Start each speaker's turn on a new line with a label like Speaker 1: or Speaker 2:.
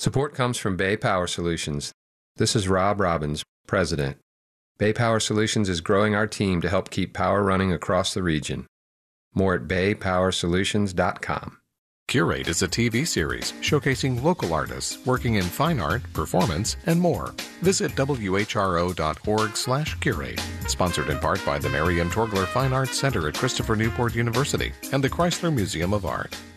Speaker 1: Support comes from Bay Power Solutions. This is Rob Robbins, President. Bay Power Solutions is growing our team to help keep power running across the region. More at baypowersolutions.com.
Speaker 2: Curate is a TV series showcasing local artists working in fine art, performance, and more. Visit whro.org/curate. Sponsored in part by the Mary M. Torgler Fine Arts Center at Christopher Newport University and the Chrysler Museum of Art.